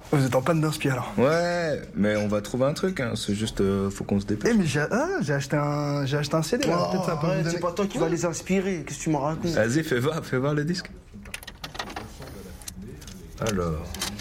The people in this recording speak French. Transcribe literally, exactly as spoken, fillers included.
Vous êtes en panne d'inspi alors. Ouais, mais on va trouver un truc, hein. C'est juste, euh, faut qu'on se dépêche. Eh mais j'ai ah, j'ai acheté un j'ai acheté un C D là. Oh, Peut-être ça peut arrête, vous donner... c'est pas toi qui vas les inspirer. Qu'est-ce que tu m'en racontes? Vas-y, fais voir, fais voir le disque. Alors,